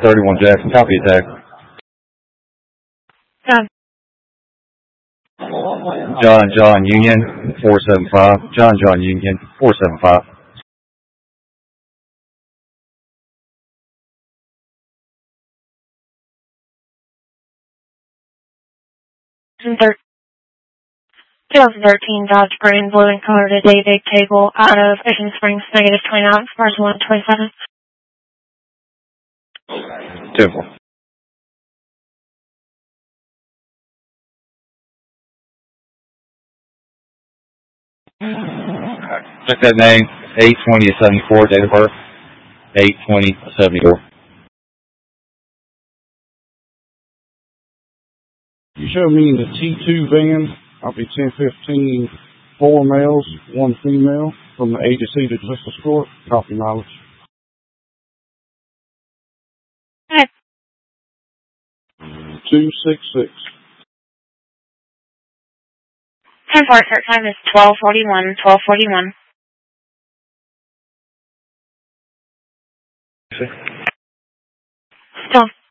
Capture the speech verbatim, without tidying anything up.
thirty-one Jackson, copy attack. John. John, John, Union, four seven five. John, John, Union, four seven five. twenty thirteen Dodge Green, blue and colored today, big table out of Ocean Springs, negative twenty-nine, cars one twenty-seven. Temple. Check that name, eight twenty seventy-four, date of birth, eight twenty seventy-four. You show me in the T two van. I'll be ten fifteen, four males, one female, from the A to C to Crystal Court. Copy mileage. Hi. two six six. ten four, start time is twelve forty-one, twelve forty-one. Stop.